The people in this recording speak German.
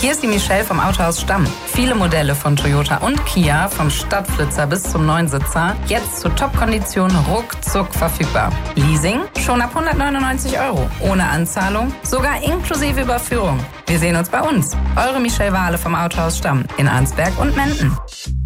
Hier ist die Michelle vom Autohaus Stamm. Viele Modelle von Toyota und Kia, vom Stadtflitzer bis zum Neunsitzer, jetzt zu Top-Konditionen ruckzuck verfügbar. Leasing schon ab 199 €, ohne Anzahlung, sogar inklusive Überführung. Wir sehen uns bei uns. Eure Michelle Wahle vom Autohaus Stamm in Arnsberg und Menden.